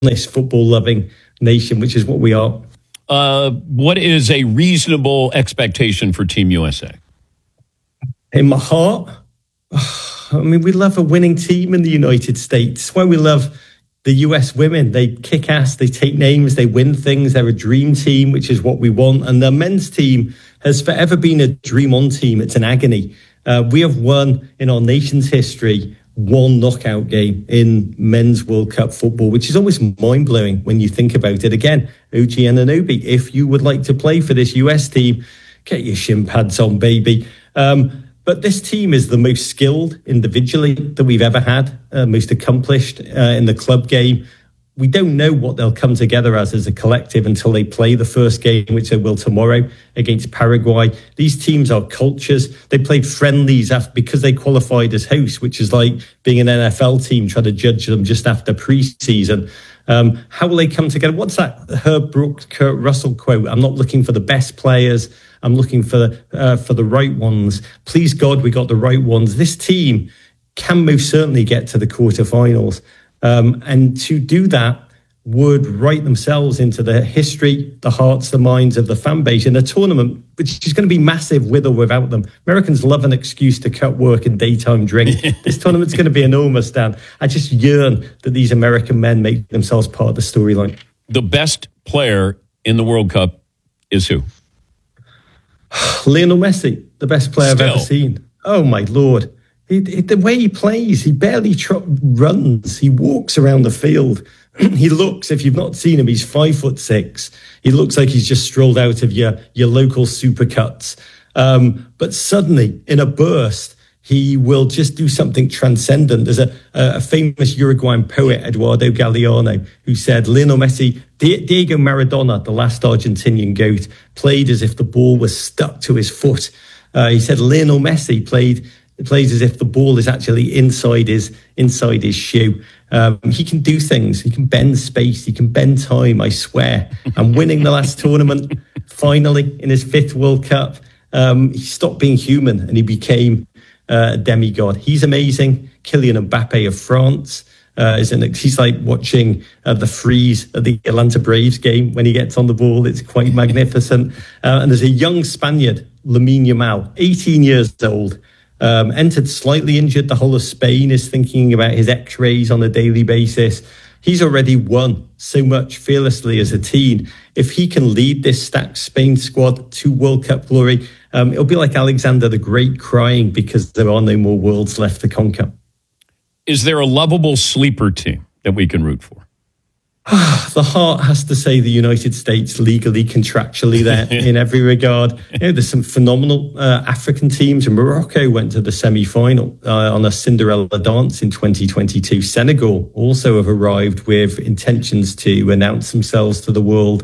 honest, football-loving nation, which is what we are. What is a reasonable expectation for Team USA? In my heart, we love a winning team in the United States. That's why we love the US women. They kick ass, they take names, they win things. They're a dream team, which is what we want. And the men's team has forever been a dream on team. It's an agony. We have won in our nation's history one knockout game in men's World Cup football, which is always mind-blowing when you think about it. Again, OG Anunoby, if you would like to play for this US team, get your shin pads on, baby. But this team is the most skilled individually that we've ever had, most accomplished in the club game. We don't know what they'll come together as a collective until they play the first game, which they will tomorrow against Paraguay. These teams are cultures. They played friendlies because they qualified as hosts, which is like being an NFL team trying to judge them just after preseason. How will they come together? What's that Herb Brooks, Kurt Russell quote? I'm not looking for the best players. I'm looking for the right ones. Please God, we got the right ones. This team can most certainly get to the quarterfinals. And to do that would write themselves into the history, the hearts, the minds of the fan base in a tournament, which is going to be massive with or without them. Americans love an excuse to cut work and daytime drink. This tournament's going to be enormous, Dan. I just yearn that these American men make themselves part of the storyline. The best player in the World Cup is who? Lionel Messi, the best player I've ever seen. Oh, my Lord. The way he plays, he barely runs. He walks around the field. He looks, if you've not seen him, he's 5'6". He looks like he's just strolled out of your local supercuts. But suddenly, in a burst, he will just do something transcendent. There's a famous Uruguayan poet, Eduardo Galeano, who said Lionel Messi, Diego Maradona, the last Argentinian GOAT, played as if the ball was stuck to his foot. He said Lionel Messi plays as if the ball is actually inside his shoe. He can do things. He can bend space. He can bend time, I swear. And winning the last tournament, finally, in his 5th World Cup, he stopped being human and he became a demigod. He's amazing. Kylian Mbappe of France. He's like watching the freeze at the Atlanta Braves game when he gets on the ball. It's quite magnificent. And there's a young Spaniard, Lamine Yamal, 18 years old. Entered slightly injured. The whole of Spain is thinking about his x-rays on a daily basis. He's already won so much fearlessly as a teen. If he can lead this stacked Spain squad to World Cup glory, it'll be like Alexander the Great crying because there are no more worlds left to conquer. Is there a lovable sleeper team that we can root for? The heart has to say the United States legally, contractually there in every regard. There's some phenomenal African teams. Morocco went to the semi-final on a Cinderella dance in 2022. Senegal also have arrived with intentions to announce themselves to the world.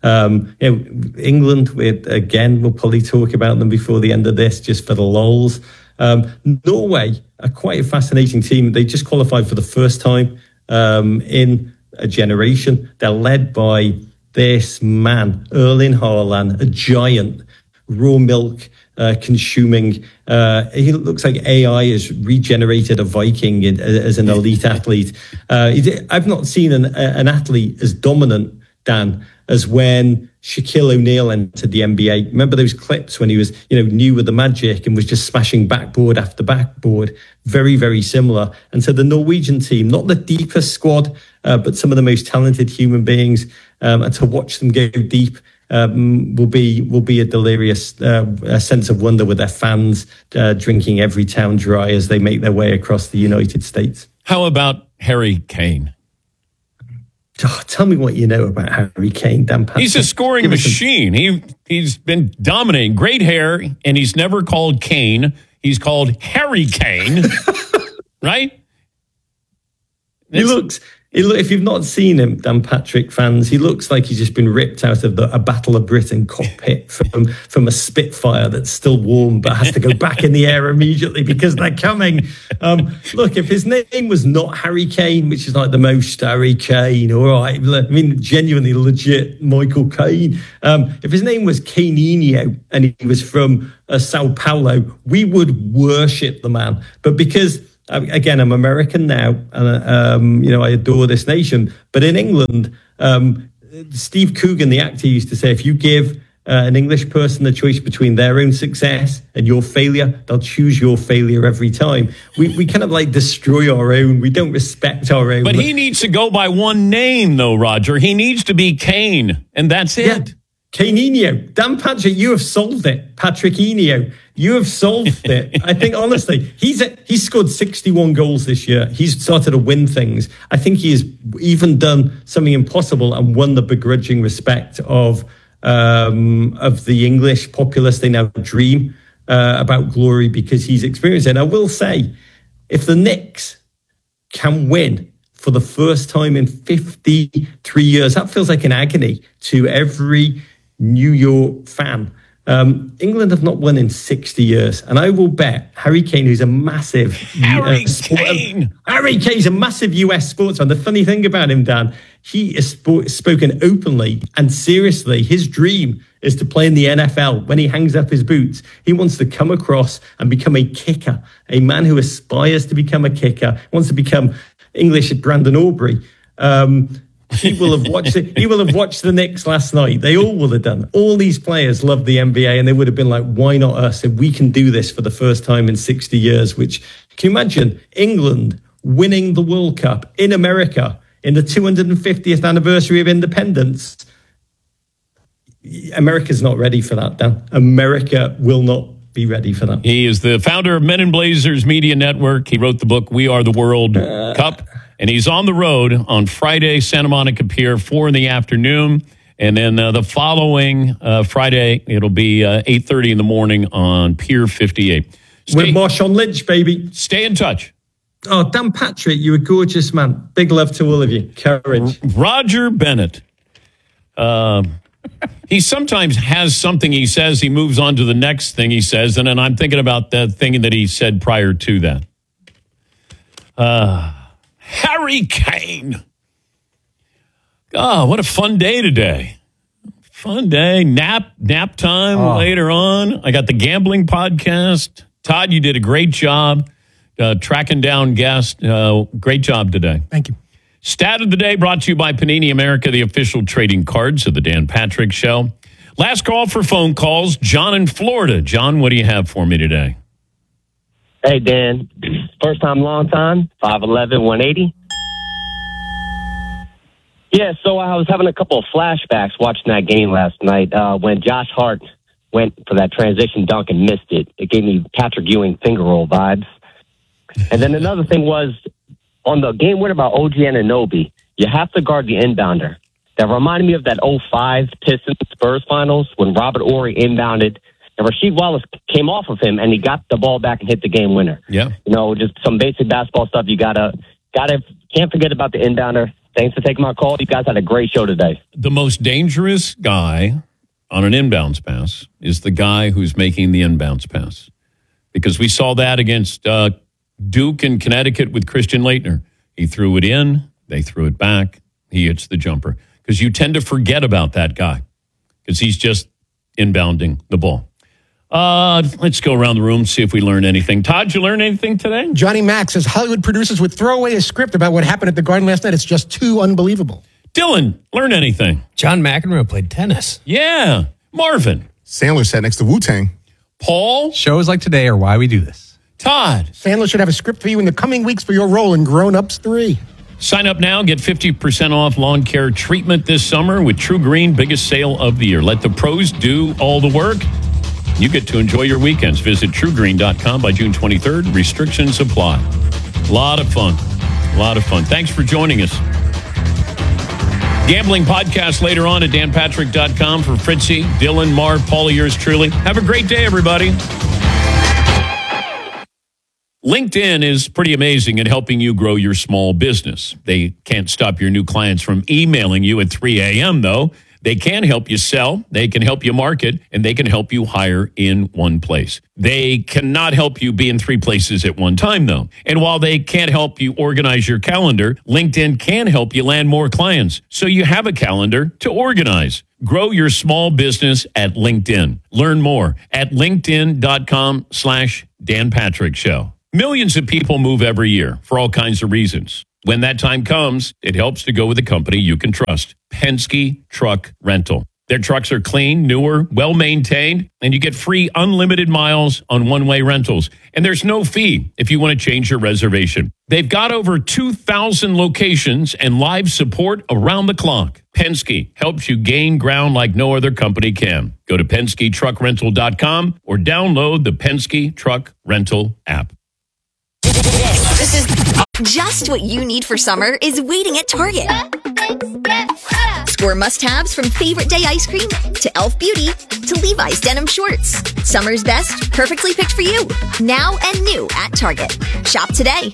England, we'll probably talk about them before the end of this, just for the lols. Norway are quite a fascinating team. They just qualified for the first time in a generation. They're led by this man, Erling Haaland, a giant, raw milk consuming. He looks like AI has regenerated a Viking as an elite athlete. I've not seen an athlete as dominant, Dan, as when Shaquille O'Neal entered the NBA. Remember those clips when he was, new with the magic and was just smashing backboard after backboard? Very, very similar. And so the Norwegian team, not the deepest squad, but some of the most talented human beings, and to watch them go deep will be a delirious sense of wonder with their fans drinking every town dry as they make their way across the United States. How about Harry Kane? Oh, tell me what you know about Harry Kane, Dan Patrick. He's a scoring machine. He's been dominating. Great hair, and he's never called Kane. He's called Harry Kane, right? If you've not seen him, Dan Patrick fans, he looks like he's just been ripped out of a Battle of Britain cockpit from a Spitfire that's still warm but has to go back in the air immediately because they're coming. Look, if his name was not Harry Kane, which is like the most Harry Kane, all right, genuinely legit Michael Caine. If his name was Caninho and he was from Sao Paulo, we would worship the man. But because again, I'm American now, and I adore this nation. But in England, Steve Coogan, the actor, used to say, if you give an English person the choice between their own success and your failure, they'll choose your failure every time. We kind of like destroy our own. We don't respect our own. But he needs to go by one name, though, Roger. He needs to be Kane, and that's it. Yeah. Kane-inho. Dan Patrick, you have solved it. Patrick-inho, you have solved it. I think, honestly, he's scored 61 goals this year. He's started to win things. I think he has even done something impossible and won the begrudging respect of the English populace. They now dream about glory because he's experienced it. And I will say, if the Knicks can win for the first time in 53 years, that feels like an agony to every New York fan. England have not won in 60 years. And I will bet Harry Kane, who's a massive... Harry Kane's a massive US sportsman. The funny thing about him, Dan, he has spoken openly and seriously. His dream is to play in the NFL. When he hangs up his boots, he wants to come across and become a kicker, a man who aspires to become a kicker, wants to become English Brandon Aubrey. He will have watched it. He will have watched the Knicks last night. They all will have done. All these players love the NBA, and they would have been like, why not us? If we can do this for the first time in 60 years, which, can you imagine England winning the World Cup in America in the 250th anniversary of independence? America's not ready for that, Dan. America will not be ready for that. He is the founder of Men in Blazers Media Network. He wrote the book, We Are the World Cup. And he's on the road on Friday, Santa Monica Pier, 4 p.m. And then the following Friday, it'll be 8:30 in the morning on Pier 58. With Marshawn Lynch, baby. Stay in touch. Oh, Dan Patrick, you're a gorgeous man. Big love to all of you. Courage. Roger Bennett. He sometimes has something he says, he moves on to the next thing he says, and then I'm thinking about the thing that he said prior to that. Harry Kane. Oh, what a fun day today. Fun day. Nap time later on. I got the gambling podcast. Todd, you did a great job tracking down guests. Great job today. Thank you. Stat of the day brought to you by Panini America, the official trading cards of the Dan Patrick Show. Last call for phone calls. John in Florida. John, what do you have for me today? Hey, Dan. First time, long time. 5'11", 180. Yeah, so I was having a couple of flashbacks watching that game last night when Josh Hart went for that transition dunk and missed it. It gave me Patrick Ewing finger roll vibes. And then another thing was, on the game winner by OG Anunoby, you have to guard the inbounder. That reminded me of that 05 Pistons Spurs finals when Robert Horry inbounded and Rasheed Wallace came off of him and he got the ball back and hit the game winner. Yeah. Just some basic basketball stuff. You can't forget about the inbounder. Thanks for taking my call. You guys had a great show today. The most dangerous guy on an inbounds pass is the guy who's making the inbounds pass. Because we saw that against Duke in Connecticut with Christian Laettner. He threw it in, they threw it back, he hits the jumper. Because you tend to forget about that guy because he's just inbounding the ball. Let's go around the room, see if we learned anything. Todd, you learn anything today? Johnny Mack says Hollywood producers would throw away a script about what happened at the Garden last night. It's just too unbelievable. Dylan, learn anything? John McEnroe played tennis. Yeah. Marvin. Sandler sat next to Wu-Tang. Paul. Shows like today are why we do this. Todd. Sandler should have a script for you in the coming weeks for your role in Grown Ups 3. Sign up now. Get 50% off lawn care treatment this summer with True Green, biggest sale of the year. Let the pros do all the work. You get to enjoy your weekends. Visit TrueGreen.com by June 23rd. Restrictions apply. A lot of fun. Thanks for joining us. Gambling podcast later on at danpatrick.com for Fritzy, Dylan, Marv, Paul, yours truly. Have a great day, everybody. LinkedIn is pretty amazing at helping you grow your small business. They can't stop your new clients from emailing you at 3 a.m., though. They can help you sell, they can help you market, and they can help you hire in one place. They cannot help you be in 3 places at one time, though. And while they can't help you organize your calendar, LinkedIn can help you land more clients so you have a calendar to organize. Grow your small business at LinkedIn. Learn more at linkedin.com/Dan Patrick Show. Millions of people move every year for all kinds of reasons. When that time comes, it helps to go with a company you can trust. Penske Truck Rental. Their trucks are clean, newer, well-maintained, and you get free unlimited miles on one-way rentals. And there's no fee if you want to change your reservation. They've got over 2,000 locations and live support around the clock. Penske helps you gain ground like no other company can. Go to PenskeTruckRental.com or download the Penske Truck Rental app. This is just what you need for summer is waiting at Target. Score must-haves from favorite day ice cream to Elf Beauty to Levi's denim shorts. Summer's best, perfectly picked for you. Now and new at Target. Shop today.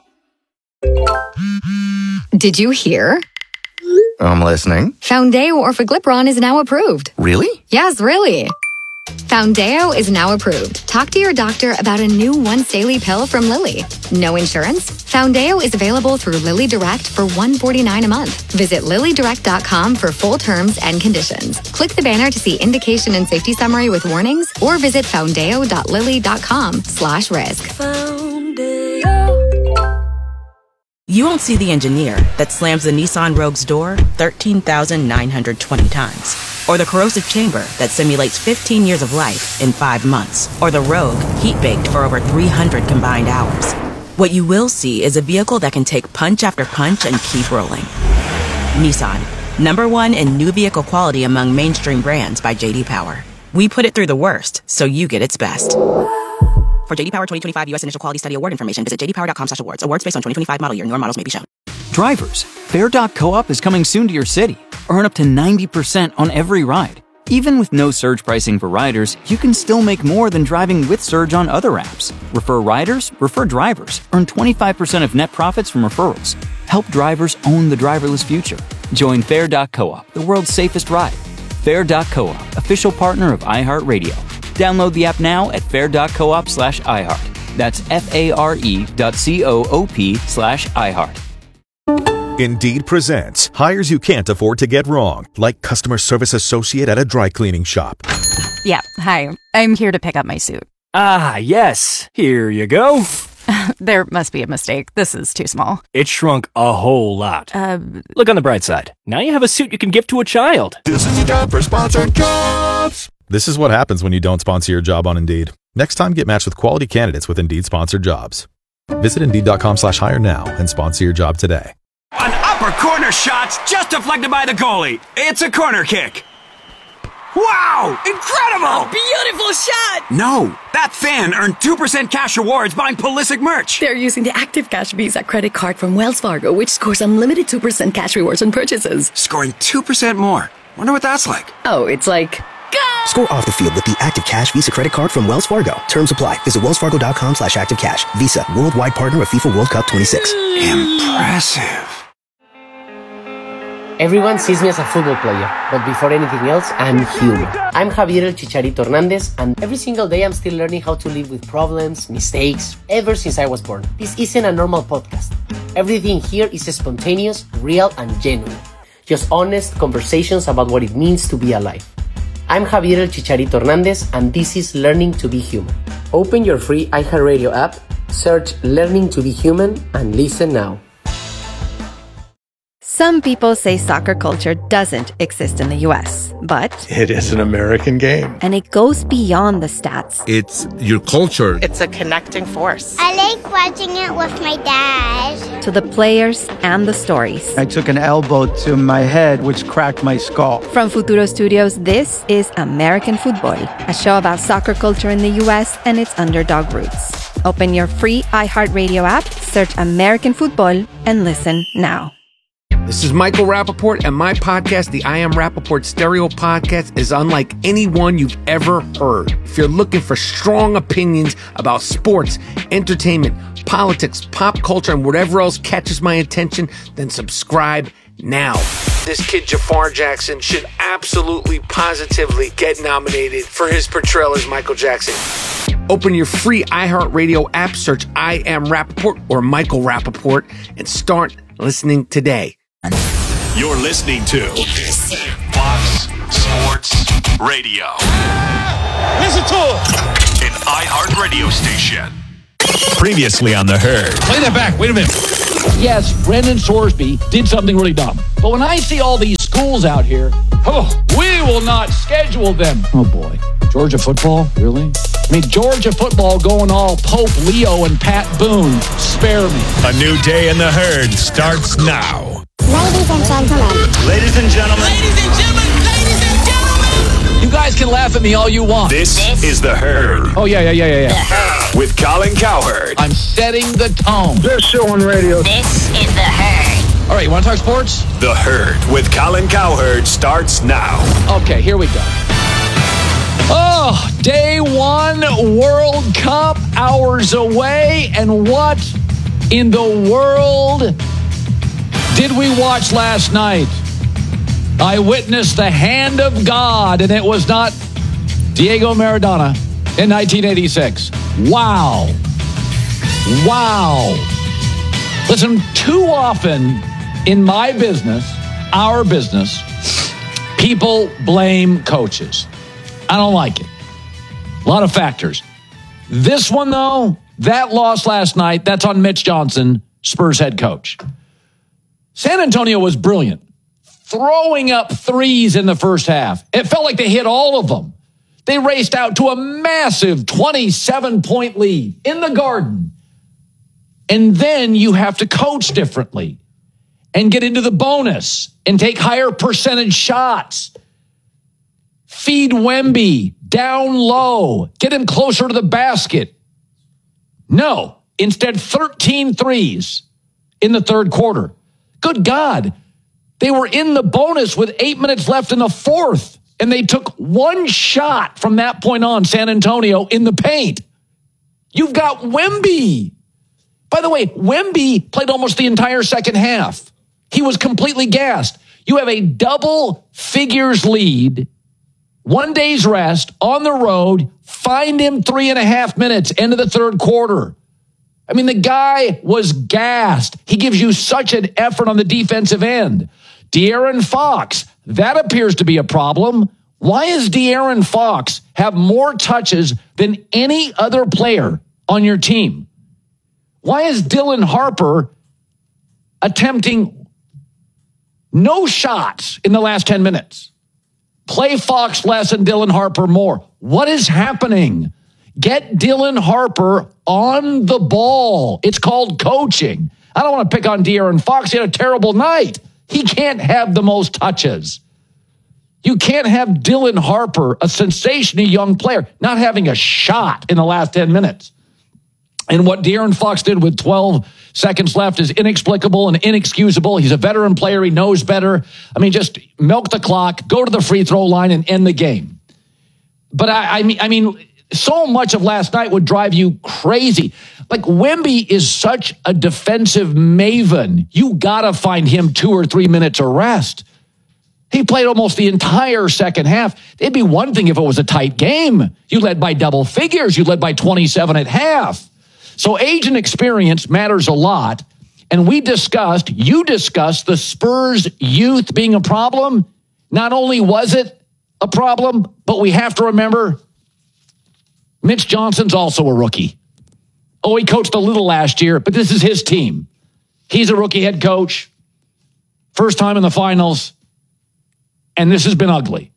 Did you hear? I'm listening. Foundeo Orforglipron is now approved. Really? Yes, really. Foundeo is now approved. Talk to your doctor about a new once daily pill from Lilly. No insurance? Foundeo is available through Lilly Direct for $149 a month. Visit LillyDirect.com for full terms and conditions. Click the banner to see indication and safety summary with warnings or visit foundeo.lilly.com/risk. You won't see the engineer that slams the Nissan Rogue's door 13,920 times. Or the corrosive chamber that simulates 15 years of life in 5 months. Or the Rogue heat-baked for over 300 combined hours. What you will see is a vehicle that can take punch after punch and keep rolling. Nissan, #1 in new vehicle quality among mainstream brands by J.D. Power. We put it through the worst, so you get its best. For J.D. Power 2025 U.S. Initial Quality Study Award information, visit jdpower.com/awards. Awards based on 2025 model year. Newer models may be shown. Drivers, Fair.coop is coming soon to your city. Earn up to 90% on every ride. Even with no surge pricing for riders, you can still make more than driving with Surge on other apps. Refer riders, refer drivers. Earn 25% of net profits from referrals. Help drivers own the driverless future. Join Fair.coop, the world's safest ride. Fair.coop, official partner of iHeartRadio. Download the app now at fair.coop/iHeart. That's FARE.coop/iHeart. Indeed presents hires you can't afford to get wrong, like customer service associate at a dry cleaning shop. Yeah, hi. I'm here to pick up my suit. Ah, yes. Here you go. There must be a mistake. This is too small. It shrunk a whole lot. Look on the bright side. Now you have a suit you can give to a child. This is time for Sponsored Jobs. This is what happens when you don't sponsor your job on Indeed. Next time, get matched with quality candidates with Indeed Sponsored Jobs. Visit Indeed.com/hire now and sponsor your job today. An upper corner shot's just deflected by the goalie. It's a corner kick. Wow! Incredible! Beautiful shot! No, that fan earned 2% cash rewards buying Pulisic merch. They're using the Active Cash Visa credit card from Wells Fargo, which scores unlimited 2% cash rewards on purchases. Scoring 2% more. Wonder what that's like. Oh, it's like... Go! Score off the field with the Active Cash Visa credit card from Wells Fargo. Terms apply. Visit wellsfargo.com/activecash. Visa, worldwide partner of FIFA World Cup 26. Impressive. Everyone sees me as a football player, but before anything else, I'm human. I'm Javier El Chicharito Hernandez, and every single day I'm still learning how to live with problems, mistakes, ever since I was born. This isn't a normal podcast. Everything here is spontaneous, real, and genuine. Just honest conversations about what it means to be alive. I'm Javier El Chicharito Hernandez, and this is Learning to be Human. Open your free iHeartRadio app, search Learning to be Human, and listen now. Some people say soccer culture doesn't exist in the U.S., but it is an American game. And it goes beyond the stats. It's your culture. It's a connecting force. I like watching it with my dad. To the players and the stories. I took an elbow to my head, which cracked my skull. From Futuro Studios, this is American Football, a show about soccer culture in the U.S. and its underdog roots. Open your free iHeartRadio app, search American Football, and listen now. This is Michael Rappaport, and my podcast, the I Am Rappaport Stereo Podcast, is unlike any one you've ever heard. If you're looking for strong opinions about sports, entertainment, politics, pop culture, and whatever else catches my attention, then subscribe now. This kid, Jafar Jackson, should absolutely, positively get nominated for his portrayal as Michael Jackson. Open your free iHeartRadio app, search I Am Rappaport or Michael Rappaport, and start listening today. You're listening to Fox Sports Radio. Listen to it! An iHeart radio station. Previously on The Herd. Play that back. Wait a minute. Yes, Brendan Sorsby did something really dumb. But when I see all these schools out here, we will not schedule them. Oh, boy. Georgia football? Really? I mean, Georgia football going all Pope Leo and Pat Boone. Spare me. A new day in The Herd starts now. Ladies and gentlemen. Ladies and gentlemen. Ladies and gentlemen. Ladies and gentlemen. You guys can laugh at me all you want. This is The Herd. Oh, yeah. With Colin Cowherd. I'm setting the tone. This show on radio. This is The Herd. All right, you want to talk sports? The Herd with Colin Cowherd starts now. Okay, here we go. Oh, day one, World Cup, hours away. And what in the world did we watch last night? I witnessed the hand of God, and it was not Diego Maradona in 1986. Wow. Listen, too often in my business, our business, people blame coaches. I don't like it. A lot of factors. This one, though, that loss last night, that's on Mitch Johnson, Spurs head coach. San Antonio was brilliant, throwing up threes in the first half. It felt like they hit all of them. They raced out to a massive 27-point lead in the Garden. And then you have to coach differently and get into the bonus and take higher percentage shots. Feed Wemby down low. Get him closer to the basket. No, instead 13 threes in the third quarter. Good God. They were in the bonus with 8 minutes left in the fourth, and they took one shot from that point on, San Antonio, in the paint. You've got Wemby. By the way, Wemby played almost the entire second half. He was completely gassed. You have a double figures lead, 1 day's rest, on the road, find him 3.5 minutes, end of the third quarter. I mean, the guy was gassed. He gives you such an effort on the defensive end. De'Aaron Fox, that appears to be a problem. Why does De'Aaron Fox have more touches than any other player on your team? Why is Dylan Harper attempting no shots in the last 10 minutes? Play Fox less and Dylan Harper more. What is happening? Get Dylan Harper on the ball. It's called coaching. I don't want to pick on De'Aaron Fox. He had a terrible night. He can't have the most touches. You can't have Dylan Harper, a sensational young player, not having a shot in the last 10 minutes. And what De'Aaron Fox did with 12 seconds left is inexplicable and inexcusable. He's a veteran player. He knows better. I mean, just milk the clock, go to the free throw line, and end the game. But I mean, so much of last night would drive you crazy. Like, Wemby is such a defensive maven. You got to find him 2 or 3 minutes of rest. He played almost the entire second half. It'd be one thing if it was a tight game. You led by double figures. You led by 27 at half. So age and experience matters a lot. And you discussed the Spurs youth being a problem. Not only was it a problem, but we have to remember Mitch Johnson's also a rookie. Oh, he coached a little last year, but this is his team. He's a rookie head coach. First time in the finals. And this has been ugly.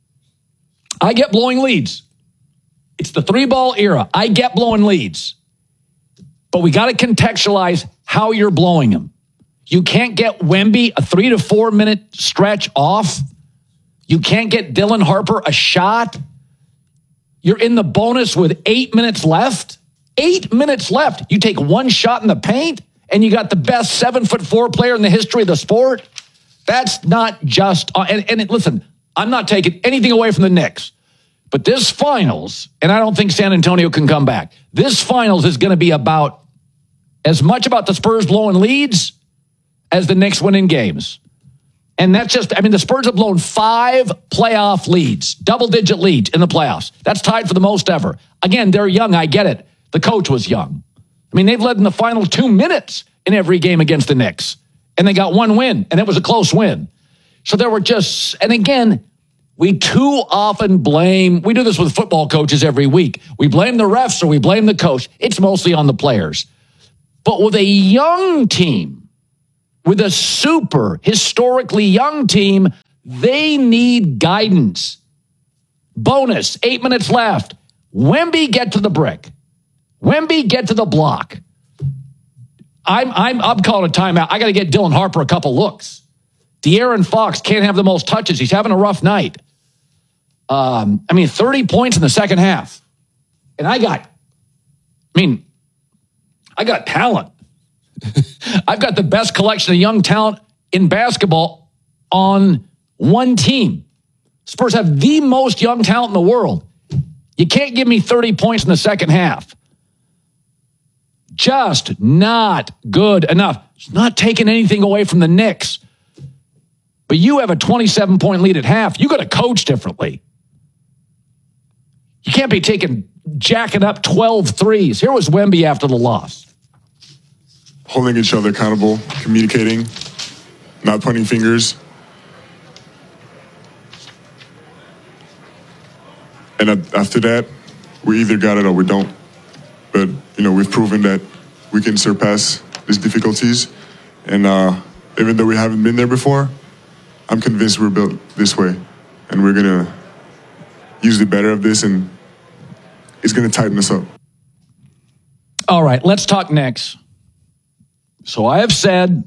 I get blowing leads. It's the 3-ball era. I get blowing leads. But we got to contextualize how you're blowing them. You can't get Wemby a 3 to 4 minute stretch off. You can't get Dylan Harper a shot. You're in the bonus with 8 minutes left. 8 minutes left. You take one shot in the paint, and you got the best 7'4" player in the history of the sport. That's not just... listen, I'm not taking anything away from the Knicks. But this finals, and I don't think San Antonio can come back, this finals is going to be about as much about the Spurs blowing leads as the Knicks winning games. And that's just, the Spurs have blown 5 playoff leads, double-digit leads in the playoffs. That's tied for the most ever. Again, they're young, I get it. The coach was young. They've led in the final 2 minutes in every game against the Knicks. And they got one win, and it was a close win. So there were just, and again, We too often we do this with football coaches every week. We blame the refs or we blame the coach. It's mostly on the players. But with a young team, with a super historically young team, they need guidance. Bonus, 8 minutes left. Wemby, get to the brick. Wemby, get to the block. I'm calling a timeout. I got to get Dylan Harper a couple looks. De'Aaron Fox can't have the most touches. He's having a rough night. 30 points in the second half. And I got talent. I've got the best collection of young talent in basketball on one team. Spurs have the most young talent in the world. You can't give me 30 points in the second half. Just not good enough. It's not taking anything away from the Knicks. But you have a 27-point lead at half. You got to coach differently. You can't be jacking up 12 threes. Here was Wemby after the loss. Holding each other accountable, communicating, not pointing fingers. And after that, we either got it or we don't. But, we've proven that we can surpass these difficulties. And even though we haven't been there before, I'm convinced we're built this way. And we're going to use the better of this, and it's going to tighten us up. All right, let's talk Knicks. So I have said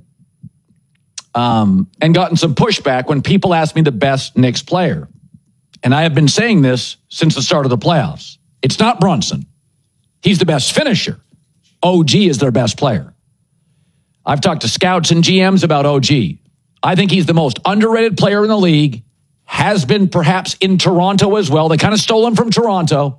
and gotten some pushback when people ask me the best Knicks player. And I have been saying this since the start of the playoffs. It's not Brunson. He's the best finisher. OG is their best player. I've talked to scouts and GMs about OG. I think he's the most underrated player in the league, has been perhaps in Toronto as well. They kind of stole him from Toronto.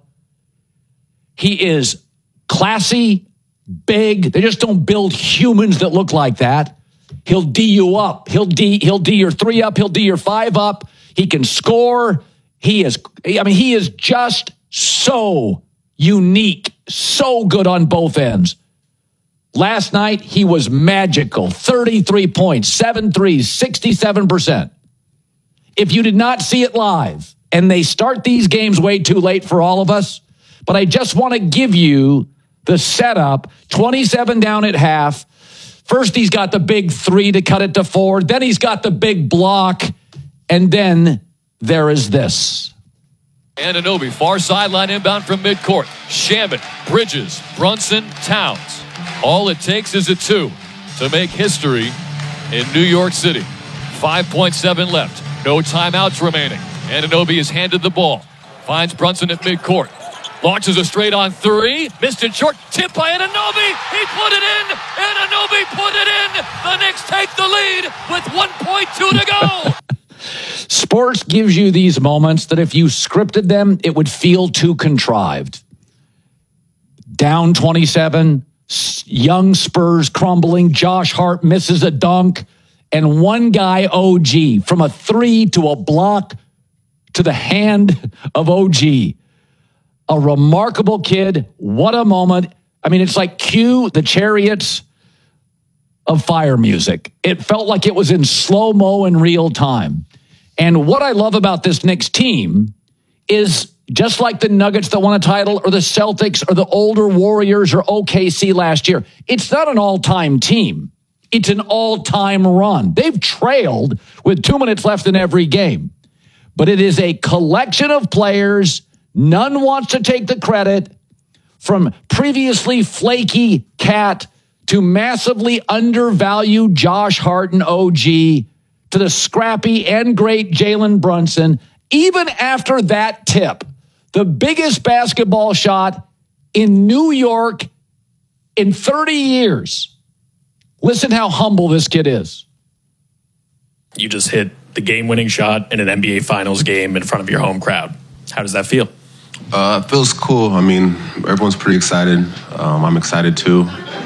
He is classy, big. They just don't build humans that look like that. He'll D you up. He'll D your 3 up. He'll D your 5 up. He can score. He is just so unique, so good on both ends. Last night, he was magical. 33 points, 7 threes, 67%. If you did not see it live, and they start these games way too late for all of us, but I just want to give you the setup. 27 down at half. First, he's got the big 3 to cut it to 4. Then he's got the big block. And then there is this. Anunoby, far sideline inbound from midcourt. Shamet, Bridges, Brunson, Towns. All it takes is a 2 to make history in New York City. 5.7 left. No timeouts remaining. Anunoby is handed the ball. Finds Brunson at midcourt. Launches a straight-on 3. Missed it short. Tip by Anunoby. He put it in. Anunoby put it in. The Knicks take the lead with 1.2 to go. Sports gives you these moments that if you scripted them, it would feel too contrived. Down 27, young Spurs crumbling. Josh Hart misses a dunk. And one guy, OG, from a 3 to a block to the hand of OG. A remarkable kid. What a moment. I mean, it's like cue the Chariots of Fire music. It felt like it was in slow-mo in real time. And what I love about this Knicks team is just like the Nuggets that won a title or the Celtics or the older Warriors or OKC last year, it's not an all-time team. It's an all-time run. They've trailed with 2 minutes left in every game. But it is a collection of players. None wants to take the credit, from previously flaky Cat to massively undervalued Josh Hart and OG to the scrappy and great Jalen Brunson. Even after that tip, the biggest basketball shot in New York in 30 years. Listen how humble this kid is. You just hit the game-winning shot in an NBA Finals game in front of your home crowd. How does that feel? It feels cool. I mean, everyone's pretty excited. I'm excited too.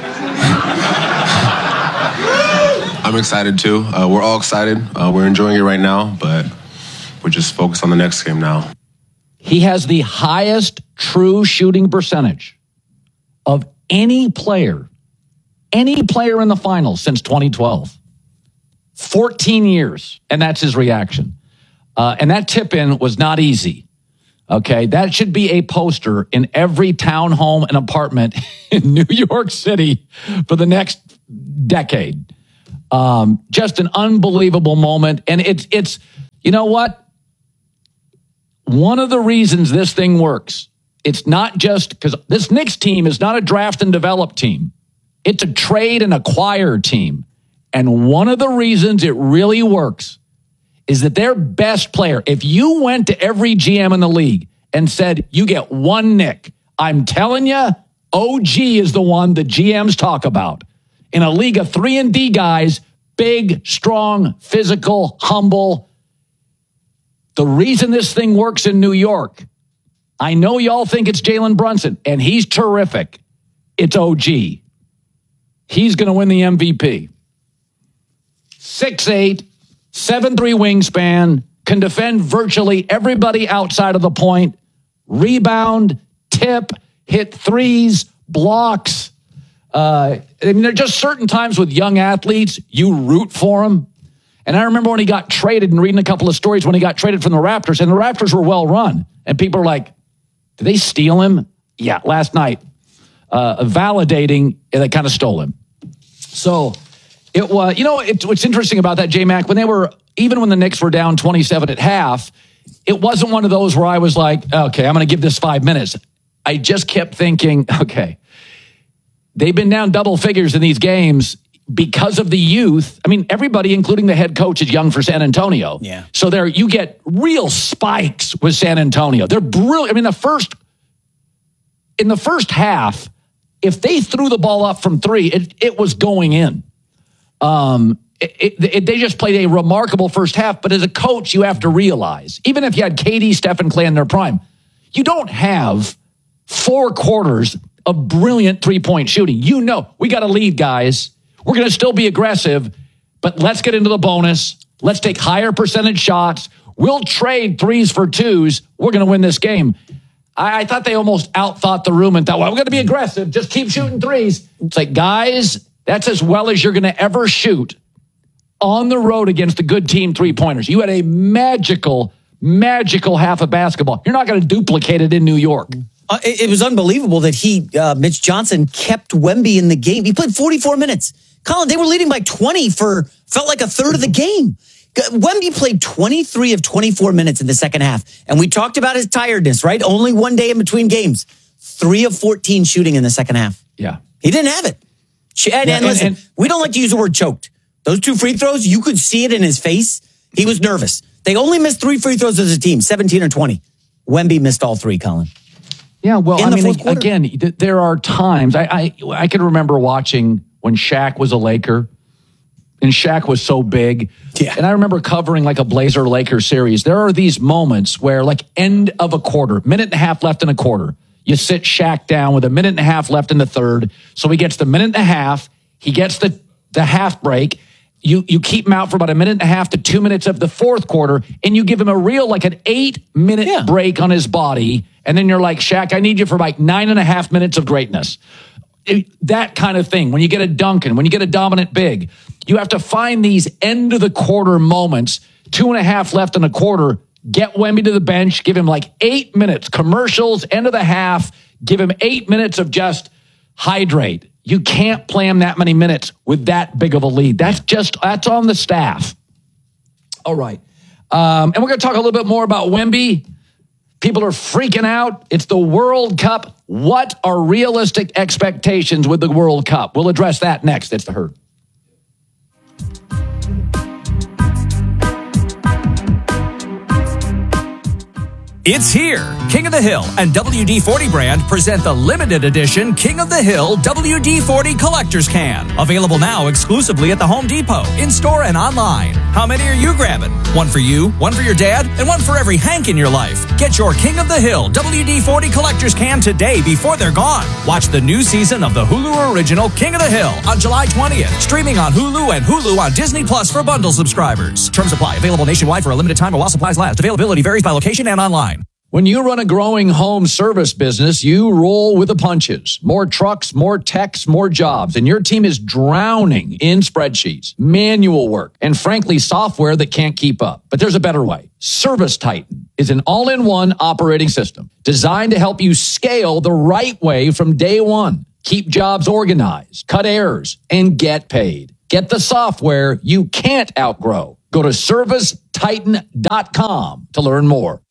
I'm excited too. We're all excited. We're enjoying it right now, but we're just focused on the next game now. He has the highest true shooting percentage of any player in the finals since 2012. 14 years, and that's his reaction. And that tip-in was not easy. Okay, that should be a poster in every townhome and apartment in New York City for the next decade. Just an unbelievable moment. And it's you know what? One of the reasons this thing works, it's not just because this Knicks team is not a draft and develop team. It's a trade and acquire team. And one of the reasons it really works is that their best player, if you went to every GM in the league and said, you get one Knick, I'm telling you, OG is the one the GMs talk about. In a league of 3-and-D guys, big, strong, physical, humble. The reason this thing works in New York, I know y'all think it's Jalen Brunson, and he's terrific. It's OG. He's going to win the MVP. 6'8", 7'3" wingspan, can defend virtually everybody outside of the point, rebound, tip, hit threes, blocks. I mean, there are just certain times with young athletes, you root for them. And I remember when he got traded and reading a couple of stories when he got traded from the Raptors, and the Raptors were well run. And people are like, did they steal him? Yeah, last night. Validating, and they kind of stole him. So it was, what's interesting about that, J-Mac, even when the Knicks were down 27 at half, it wasn't one of those where I was like, okay, I'm going to give this 5 minutes. I just kept thinking, okay, they've been down double figures in these games because of the youth. I mean, everybody, including the head coach, is young for San Antonio. Yeah. So you get real spikes with San Antonio. They're brilliant. I mean, in the first half, if they threw the ball up from three, it was going in. They just played a remarkable first half. But as a coach, you have to realize, even if you had KD, Steph, and Clay in their prime, you don't have 4 quarters of brilliant three-point shooting. We got to lead, guys. We're going to still be aggressive, but let's get into the bonus. Let's take higher percentage shots. We'll trade 3s for 2s. We're going to win this game. I thought they almost outthought the room and thought, well, we're going to be aggressive. Just keep shooting 3s. It's like, guys, that's as well as you're going to ever shoot on the road against a good team three-pointers. You had a magical half of basketball. You're not going to duplicate it in New York. It was unbelievable that Mitch Johnson kept Wemby in the game. He played 44 minutes. Colin, they were leading by 20 felt like a third of the game. Wemby played 23 of 24 minutes in the second half. And we talked about his tiredness, right? Only one day in between games. 3 of 14 shooting in the second half. Yeah. He didn't have it. And listen, we don't like to use the word choked. Those 2 free throws, you could see it in his face. He was nervous. They only missed 3 free throws as a team, 17 or 20. Wemby missed all 3, Colin. Yeah, well, again, there are times, I can remember watching when Shaq was a Laker, and Shaq was so big. Yeah. And I remember covering like a Blazer-Laker series. There are these moments where like end of a quarter, minute and a half left in a quarter, you sit Shaq down with a minute and a half left in the third. So he gets the minute and a half, he gets the half break. You keep him out for about a minute and a half to 2 minutes of the fourth quarter, and you give him an 8-minute break on his body. And then you're like, Shaq, I need you for like 9.5 minutes of greatness. That kind of thing. When you get a Duncan, when you get a dominant big, you have to find these end of the quarter moments, 2.5 left in a quarter, get Wemby to the bench, give him like 8 minutes, commercials, end of the half, give him 8 minutes of just hydrate. You can't play him that many minutes with that big of a lead. That's on the staff. All right. And we're going to talk a little bit more about Wemby. People are freaking out. It's the World Cup. What are realistic expectations with the World Cup? We'll address that next. It's The Herd. It's here. King of the Hill and WD-40 brand present the limited edition King of the Hill WD-40 Collector's Can. Available now exclusively at the Home Depot, in-store and online. How many are you grabbing? One for you, one for your dad, and one for every Hank in your life. Get your King of the Hill WD-40 Collector's Can today before they're gone. Watch the new season of the Hulu original King of the Hill on July 20th. Streaming on Hulu and Hulu on Disney Plus for bundle subscribers. Terms apply. Available nationwide for a limited time or while supplies last. Availability varies by location and online. When you run a growing home service business, you roll with the punches. More trucks, more techs, more jobs, and your team is drowning in spreadsheets, manual work, and frankly, software that can't keep up. But there's a better way. Service Titan is an all-in-one operating system designed to help you scale the right way from day one. Keep jobs organized, cut errors, and get paid. Get the software you can't outgrow. Go to ServiceTitan.com to learn more.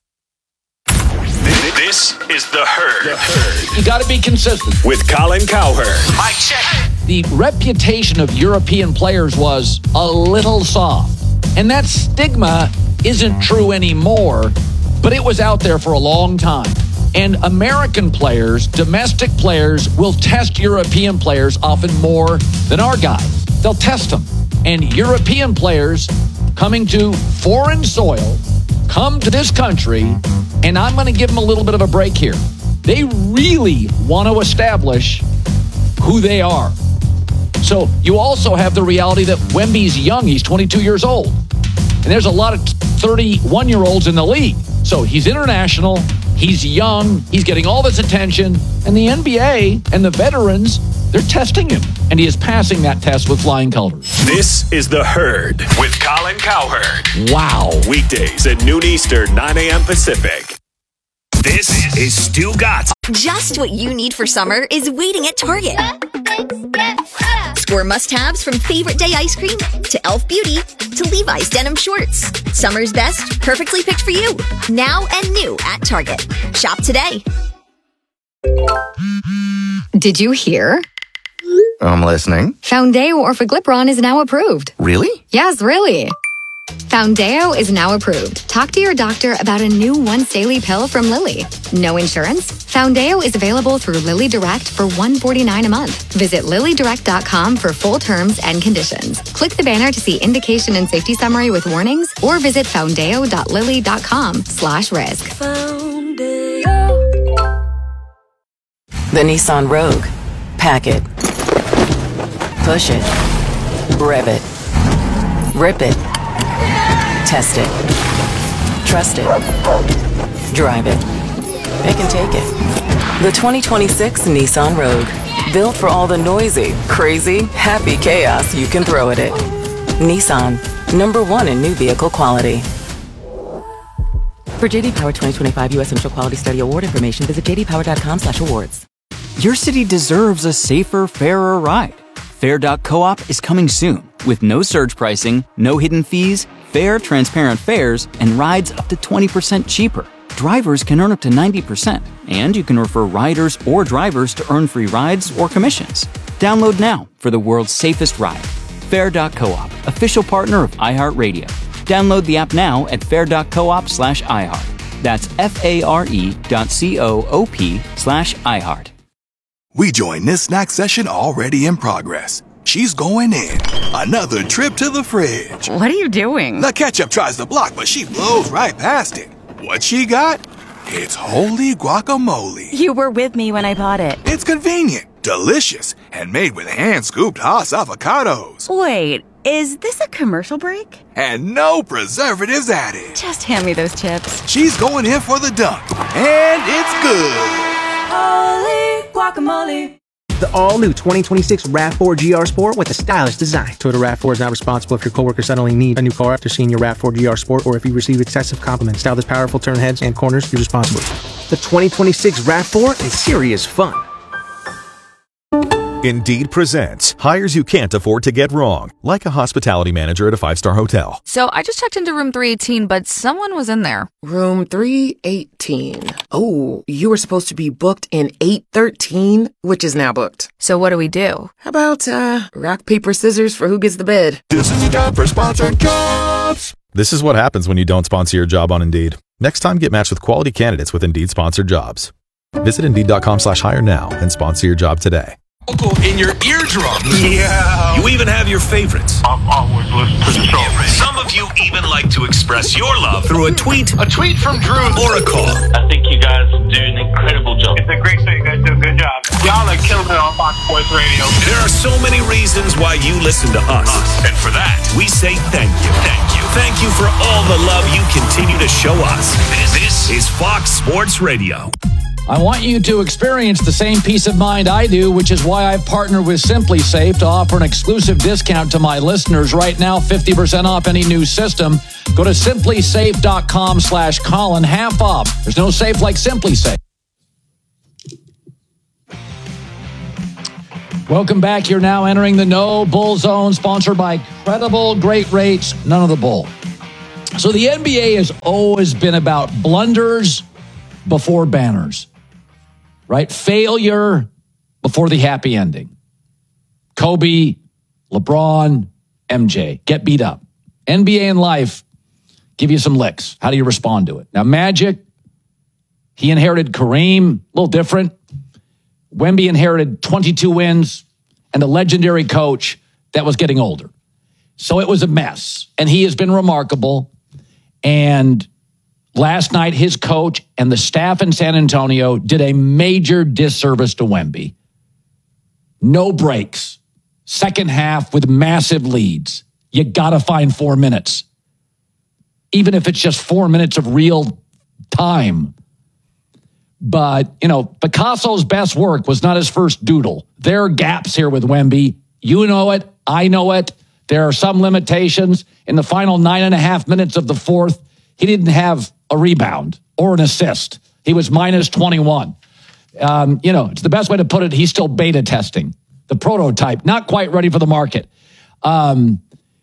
This is The Herd. You got to be consistent. With Colin Cowherd. Mic check. The reputation of European players was a little soft. And that stigma isn't true anymore, but it was out there for a long time. And American players, domestic players, will test European players often more than our guys. They'll test them. And European players coming to foreign soil come to this country, and I'm going to give them a little bit of a break here. They really want to establish who they are. So you also have the reality that Wemby's young. He's 22 years old. And there's a lot of 31-year-olds in the league. So he's international. He's young. He's getting all this attention. And the NBA and the veterans, they're testing him. And he is passing that test with flying colors. This is The Herd with Colin Cowherd. Wow. Weekdays at noon Eastern, 9 a.m. Pacific. This is Stu Gatz. Just what you need for summer is waiting at Target. Score must-haves from Favorite Day ice cream to Elf Beauty to Levi's denim shorts. Summer's best, perfectly picked for you. Now and new at Target. Shop today. Did you hear? I'm listening. Foundeo Orforglipron is now approved. Really? Yes, really. Foundeo is now approved. Talk to your doctor about a new once-daily pill from Lilly. No insurance? Foundeo is available through Lilly Direct for $149 a month. Visit LillyDirect.com for full terms and conditions. Click the banner to see indication and safety summary with warnings, or visit foundeo.lilly.com/risk. The Nissan Rogue. Pack it. Push it. Rev it. Rip it. Test it. Trust it. Drive it. Pick and take it. The 2026 Nissan Rogue. Built for all the noisy, crazy, happy chaos you can throw at it. Nissan. #1 in new vehicle quality. For J.D. Power 2025 U.S. Central Quality Study Award information, visit jdpower.com/awards. Your city deserves a safer, fairer ride. Fair.coop is coming soon with no surge pricing, no hidden fees, fair, transparent fares, and rides up to 20% cheaper. Drivers can earn up to 90%, and you can refer riders or drivers to earn free rides or commissions. Download now for the world's safest ride. Fair.coop, official partner of iHeartRadio. Download the app now at fair.coop/iHeart. That's FARE.coop/iHeart. We join this snack session already in progress. She's going in. Another trip to the fridge. What are you doing? The ketchup tries to block, but she blows right past it. What she got? It's holy guacamole. You were with me when I bought it. It's convenient, delicious, and made with hand-scooped Hass avocados. Wait, is this a commercial break? And no preservatives added. Just hand me those chips. She's going in for the dunk. And it's good. Holy guacamole. The all-new 2026 RAV4 GR Sport with a stylish design. Toyota RAV4 is not responsible if your coworker suddenly needs a new car after seeing your RAV4 GR Sport, or if you receive excessive compliments. Style this powerful, turn heads and corners, you're responsible. The 2026 RAV4 is serious fun. Indeed presents hires you can't afford to get wrong, like a hospitality manager at a 5-star hotel. So I just checked into room 318, but someone was in there. Room 318. Oh, you were supposed to be booked in 813, which is now booked. So what do we do? How about, rock, paper, scissors for who gets the bed? This is a job for sponsored jobs. This is what happens when you don't sponsor your job on Indeed. Next time, get matched with quality candidates with Indeed sponsored jobs. Visit Indeed.com/hire now and sponsor your job today. in your eardrum. Yeah. You even have your favorites. I'm always listening to the show. Some of you even like to express your love through a tweet from Drew, or a call. I think you guys do an incredible job. It's a great show. You guys do a good job. Y'all are killing it on Fox Sports Radio. There are so many reasons why you listen to us. And for that, we say thank you. Thank you. Thank you for all the love you continue to show us. This is Fox Sports Radio. I want you to experience the same peace of mind I do, which is why I've partnered with Simply Safe to offer an exclusive discount to my listeners. Right now, 50% off any new system. Go to simplysafe.com/Colin. Half off. There's no safe like Simply Safe. Welcome back. You're now entering the No Bull Zone, sponsored by Credible Great Rates, none of the bull. So the NBA has always been about blunders before banners, right? Failure before the happy ending. Kobe, LeBron, MJ get beat up. NBA and life give you some licks. How do you respond to it? Now, Magic, he inherited Kareem, a little different. Wemby inherited 22 wins and a legendary coach that was getting older. So it was a mess. And he has been remarkable. And last night, his coach and the staff in San Antonio did a major disservice to Wemby. No breaks. Second half with massive leads. You got to find 4 minutes. Even if it's just 4 minutes of real time. But, Picasso's best work was not his first doodle. There are gaps here with Wemby. You know it. I know it. There are some limitations. In the final 9.5 minutes of the fourth, he didn't have a rebound or an assist. He was minus 21. It's the best way to put it. He's still beta testing. The prototype, not quite ready for the market. I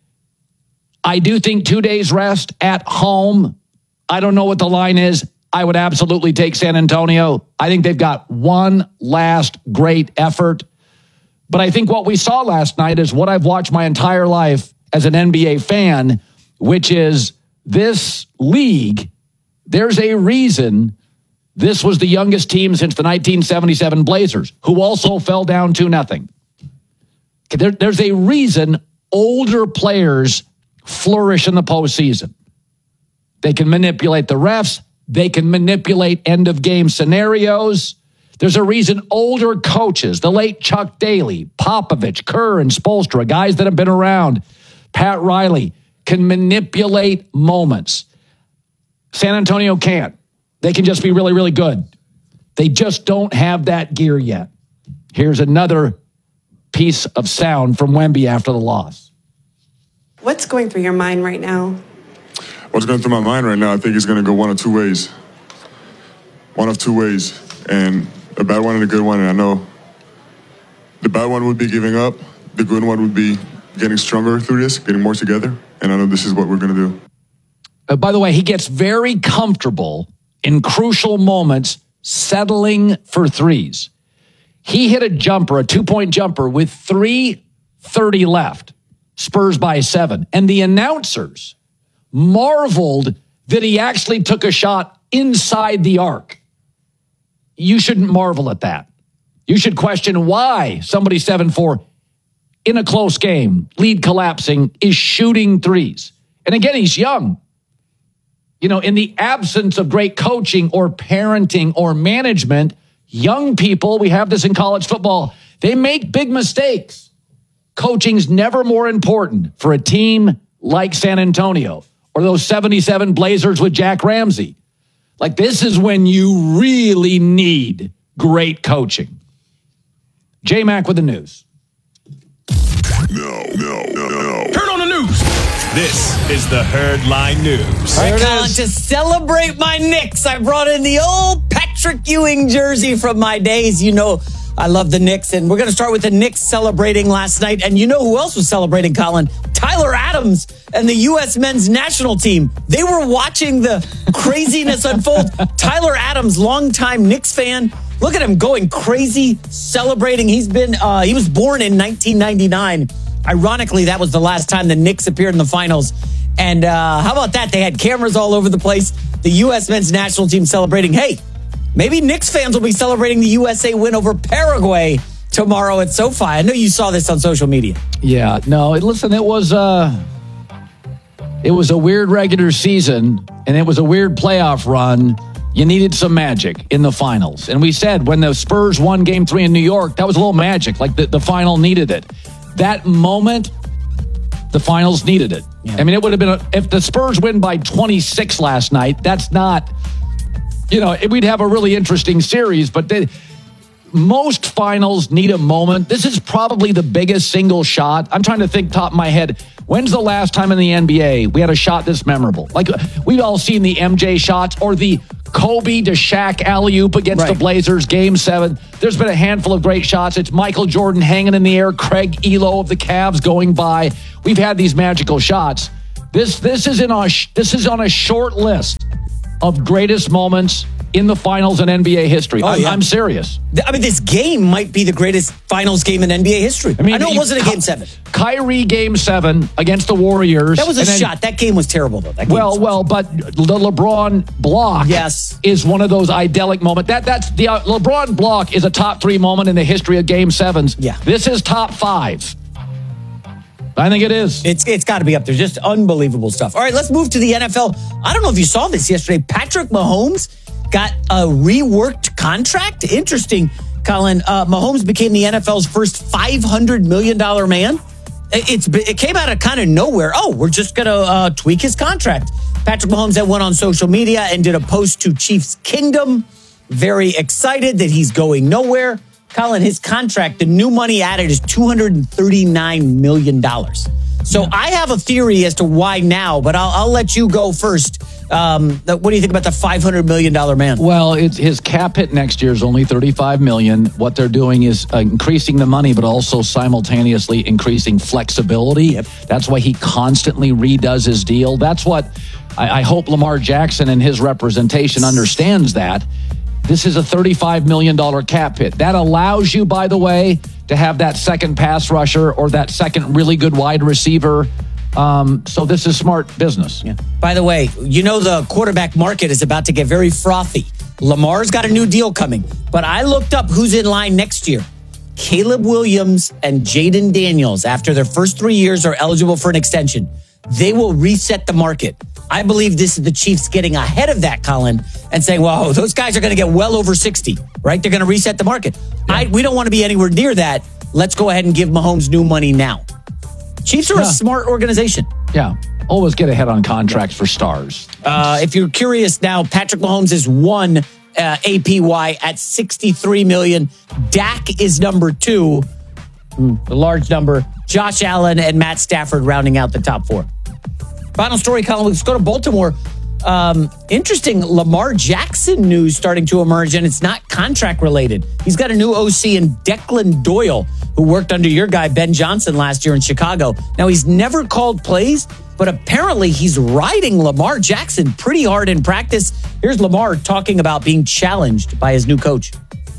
do think 2 days rest at home. I don't know what the line is. I would absolutely take San Antonio. I think they've got one last great effort. But I think what we saw last night is what I've watched my entire life as an NBA fan, which is this league. There's a reason this was the youngest team since the 1977 Blazers, who also fell down 2-0. There's a reason older players flourish in the postseason. They can manipulate the refs. They can manipulate end-of-game scenarios. There's a reason older coaches, the late Chuck Daly, Popovich, Kerr, and Spoelstra, guys that have been around, Pat Riley, can manipulate moments. San Antonio can't. They can just be really, really good. They just don't have that gear yet. Here's another piece of sound from Wemby after the loss. What's going through your mind right now? What's going through my mind right now, I think it's going to go one of two ways. One of two ways. And a bad one and a good one. And I know the bad one would be giving up. The good one would be getting stronger through this, getting more together. And I know this is what we're going to do. By the way, he gets very comfortable in crucial moments settling for threes. He hit a jumper, a 2-point jumper with 3:30 left. Spurs by 7. And the announcers marveled that he actually took a shot inside the arc. You shouldn't marvel at that. You should question why somebody 7-4 in a close game, lead collapsing, is shooting threes. And again, he's young. In the absence of great coaching or parenting or management, young people, we have this in college football, they make big mistakes. Coaching's never more important for a team like San Antonio or those 77 Blazers with Jack Ramsey. Like, this is when you really need great coaching. J-Mac with the news. No. Turn on the news. This is the Herd Line News. All right, Colin, to celebrate my Knicks, I brought in the old Patrick Ewing jersey from my days. I love the Knicks, and we're going to start with the Knicks celebrating last night. And you know who else was celebrating, Colin? Tyler Adams and the U.S. men's national team. They were watching the craziness unfold. Tyler Adams, longtime Knicks fan. Look at him going crazy, celebrating. He was born in 1999. Ironically, that was the last time the Knicks appeared in the finals. And how about that? They had cameras all over the place. The U.S. men's national team celebrating. Hey, maybe Knicks fans will be celebrating the USA win over Paraguay tomorrow at SoFi. I know you saw this on social media. Yeah, no, listen, it was a weird regular season, and it was a weird playoff run. You needed some magic in the finals. And we said when the Spurs won Game 3 in New York, that was a little magic. Like the final needed it. That moment, the finals needed it. Yeah. I mean, it would have been, if the Spurs win by 26 last night, that's not, we'd have a really interesting series. But most finals need a moment. This is probably the biggest single shot. I'm trying to think top of my head. When's the last time in the NBA we had a shot this memorable? Like, we've all seen the MJ shots or the Kobe to Shaq alley-oop against the Blazers, Game 7. There's been a handful of great shots. It's Michael Jordan hanging in the air, Craig Elo of the Cavs going by. We've had these magical shots. This is on a short list of greatest moments in the finals in NBA history. I'm serious. I mean, this game might be the greatest finals game in NBA history. I know it wasn't a Game 7. Kyrie Game 7 against the Warriors. That was a shot. That game was terrible, though. But the LeBron block is one of those idyllic moments. That's the LeBron block is a top 3 moment in the history of Game 7s. Yeah. This is top 5. I think it is. It's got to be up there. Just unbelievable stuff. All right, let's move to the NFL. I don't know if you saw this yesterday. Patrick Mahomes got a reworked contract. Interesting, Colin. Mahomes became the NFL's first $500 million man. It came out of kind of nowhere. Oh, we're just going to tweak his contract. Patrick Mahomes then went on social media and did a post to Chiefs Kingdom. Very excited that he's going nowhere. Colin, his contract, the new money added is $239 million. So I have a theory as to why now, but I'll let you go first. What do you think about the $500 million man? Well, his cap hit next year is only $35 million. What they're doing is increasing the money, but also simultaneously increasing flexibility. Yep. That's why he constantly redoes his deal. That's what I hope Lamar Jackson and his representation understands that. This is a $35 million cap hit. That allows you, by the way, to have that second pass rusher or that second really good wide receiver. So this is smart business. Yeah. By the way, the quarterback market is about to get very frothy. Lamar's got a new deal coming, but I looked up who's in line next year. Caleb Williams and Jaden Daniels, after their first 3 years, are eligible for an extension. They will reset the market. I believe this is the Chiefs getting ahead of that, Colin, and saying, "Whoa, those guys are going to get well over 60, right? They're going to reset the market." Yeah. We don't want to be anywhere near that. Let's go ahead and give Mahomes new money now. Chiefs are a smart organization. Yeah. Always get ahead on contracts for stars. If you're curious now, Patrick Mahomes is one APY at $63 million. Dak is number 2, the large number. Josh Allen and Matt Stafford rounding out the top 4. Final story, Colin. Let's go to Baltimore. Interesting Lamar Jackson news starting to emerge, and it's not contract related. He's got a new OC in Declan Doyle, who worked under your guy Ben Johnson last year in Chicago. Now, he's never called plays, but apparently he's riding Lamar Jackson pretty hard in practice. Here's Lamar talking about being challenged by his new coach.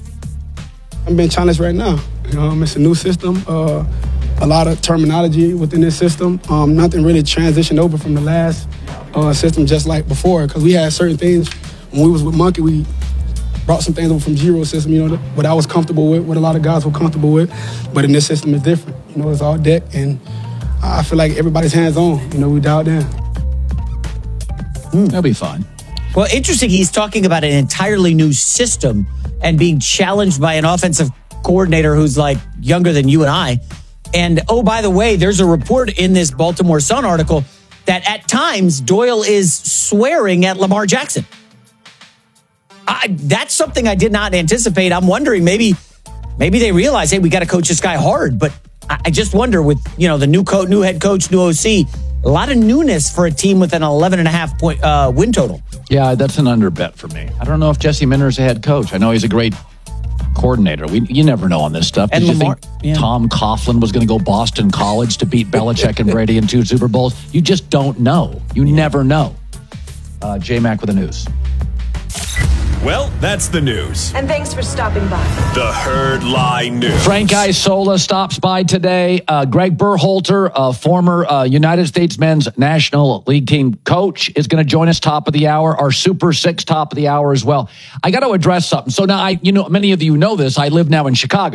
I'm being challenged right now. It's a new system. A lot of terminology within this system. Nothing really transitioned over from the last system just like before, because we had certain things when we was with Monkey. We brought some things over from Giro system, what I was comfortable with, what a lot of guys were comfortable with. But in this system, it's different. It's all deck, and I feel like everybody's hands-on. We dialed in. That'll be fun. Well, interesting. He's talking about an entirely new system and being challenged by an offensive coordinator who's like younger than you and I. And, oh, by the way, there's a report in this Baltimore Sun article that at times Doyle is swearing at Lamar Jackson. That's something I did not anticipate. I'm wondering maybe they realize, hey, we got to coach this guy hard. But I just wonder with, the new head coach, new OC, a lot of newness for a team with an 11.5 point win total. Yeah, that's an under bet for me. I don't know if Jesse Minter's a head coach. I know he's a great coordinator. You never know on this stuff. Did you think Tom Coughlin was going to go Boston College to beat Belichick and Brady in 2 Super Bowls? You just don't know. You never know. J-Mac with the news. Well, that's the news. And thanks for stopping by. The Herd Lie News. Frank Isola stops by today. Greg Berhalter, former United States men's National League team coach, is going to join us top of the hour. Our Super 6 top of the hour as well. I got to address something. So now, many of you know this. I live now in Chicago.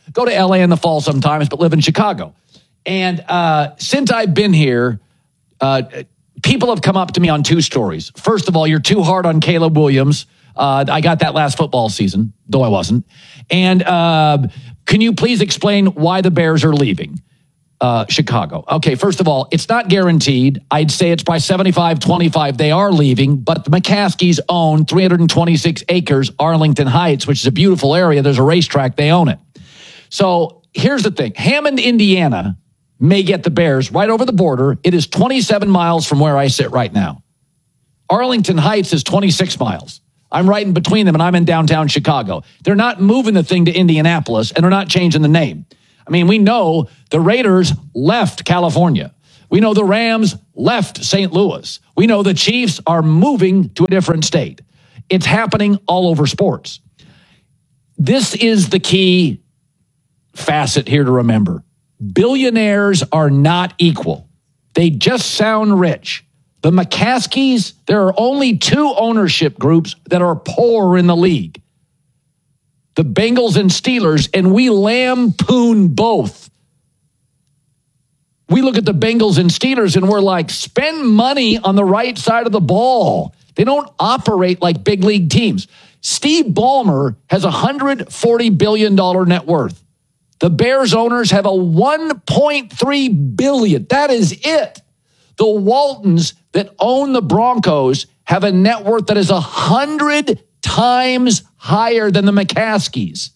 Go to LA in the fall sometimes, but live in Chicago. And since I've been here, people have come up to me on two stories. First of all, you're too hard on Caleb Williams. I got that last football season, though I wasn't. And can you please explain why the Bears are leaving Chicago? Okay, first of all, it's not guaranteed. I'd say it's by 75-25 they are leaving, but the McCaskies own 326 acres, Arlington Heights, which is a beautiful area. There's a racetrack. They own it. So here's the thing. Hammond, Indiana may get the Bears right over the border. It is 27 miles from where I sit right now. Arlington Heights is 26 miles. I'm right in between them, and I'm in downtown Chicago. They're not moving the thing to Indianapolis, and they're not changing the name. I mean, we know the Raiders left California. We know the Rams left St. Louis. We know the Chiefs are moving to a different state. It's happening all over sports. This is the key facet here to remember. Billionaires are not equal. They just sound rich. The McCaskies, there are only two ownership groups that are poor in the league. The Bengals and Steelers, and we lampoon both. We look at the Bengals and Steelers and we're like, spend money on the right side of the ball. They don't operate like big league teams. Steve Ballmer has a $140 billion net worth. The Bears owners have a $1.3 billion. That is it. The Waltons that own the Broncos have a net worth that is 100 times higher than the McCaskies.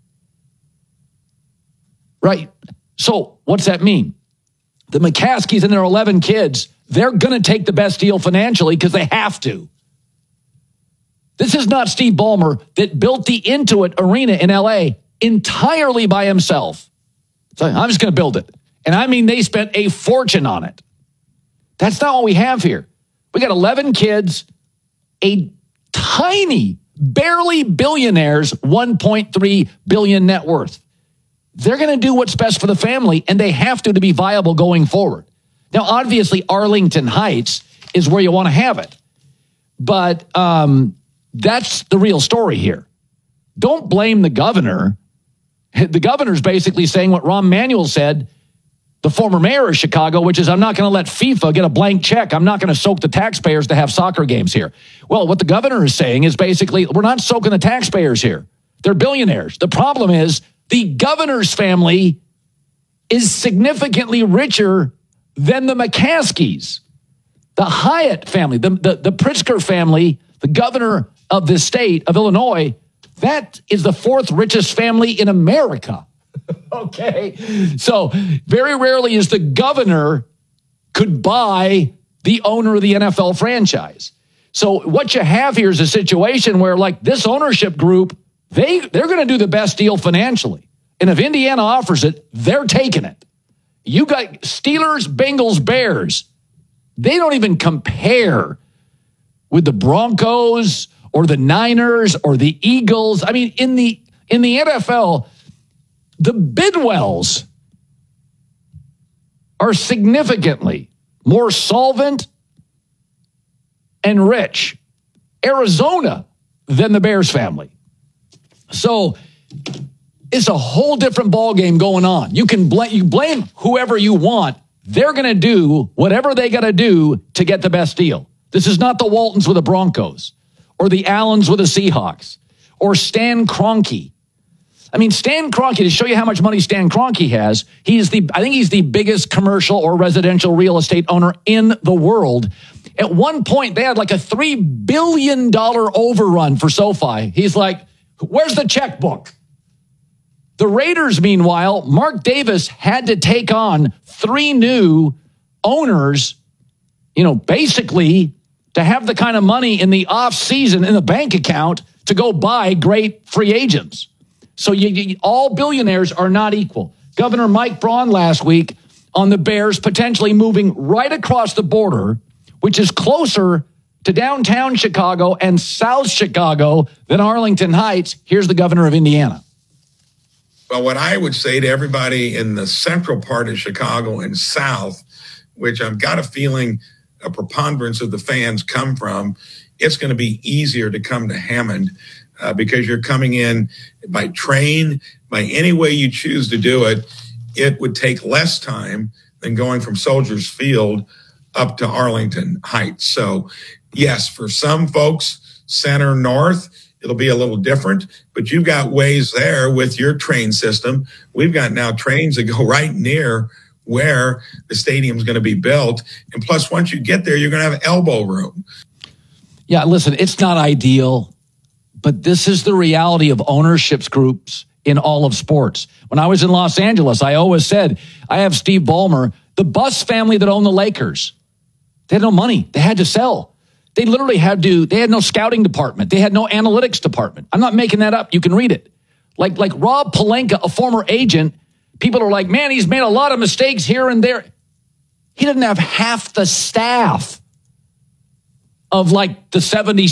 Right? So what's that mean? The McCaskies and their 11 kids, they're going to take the best deal financially because they have to. This is not Steve Ballmer that built the Intuit Arena in LA entirely by himself. So I'm just going to build it. And I mean, they spent a fortune on it. That's not what we have here. We got 11 kids, a tiny, barely billionaires, 1.3 billion net worth. They're going to do what's best for the family, and they have to be viable going forward. Now, obviously, Arlington Heights is where you want to have it. But that's the real story here. Don't blame the governor. The governor's basically saying what Rahm Emanuel said, the former mayor of Chicago, which is, I'm not going to let FIFA get a blank check. I'm not going to soak the taxpayers to have soccer games here. Well, what the governor is saying is basically, we're not soaking the taxpayers here. They're billionaires. The problem is the governor's family is significantly richer than the McCaskies. The Hyatt family, the Pritzker family, the governor of the state of Illinois, that is the fourth richest family in America. Okay. So very rarely is the governor could buy the owner of the NFL franchise. So what you have here is a situation where, like, this ownership group, they're going to do the best deal financially. And if Indiana offers it, they're taking it. You got Steelers, Bengals, Bears. They don't even compare with the Broncos or the Niners or the Eagles. I mean, in the NFL, the Bidwells are significantly more solvent and rich, Arizona, than the Bears family. So it's a whole different ballgame going on. You can blame whoever you want. They're going to do whatever they got to do to get the best deal. This is not the Waltons with the Broncos or the Allens with the Seahawks or Stan Kroenke. I mean, Stan Kroenke, to show you how much money Stan Kroenke has, I think he's the biggest commercial or residential real estate owner in the world. At one point, they had like a $3 billion overrun for SoFi. He's like, where's the checkbook? The Raiders, meanwhile, Mark Davis had to take on 3 new owners, basically to have the kind of money in the off season in the bank account to go buy great free agents. So all billionaires are not equal. Governor Mike Braun last week on the Bears potentially moving right across the border, which is closer to downtown Chicago and South Chicago than Arlington Heights. Here's the governor of Indiana. Well, what I would say to everybody in the central part of Chicago and South, which I've got a feeling a preponderance of the fans come from, it's going to be easier to come to Hammond because you're coming in by train, by any way you choose to do it. It would take less time than going from Soldiers Field up to Arlington Heights. So, yes, for some folks, center north, it'll be a little different, but you've got ways there with your train system. We've got now trains that go right near where the stadium's going to be built. And plus, once you get there, you're going to have elbow room. Yeah, listen, it's not ideal, but this is the reality of ownerships groups in all of sports. When I was in Los Angeles, I always said, I have Steve Ballmer, the Buss family that owned the Lakers. They had no money. They had to sell. They literally they had no scouting department. They had no analytics department. I'm not making that up. You can read it. Like Rob Pelinka, a former agent, people are like, man, he's made a lot of mistakes here and there. He didn't have half the staff of like the 76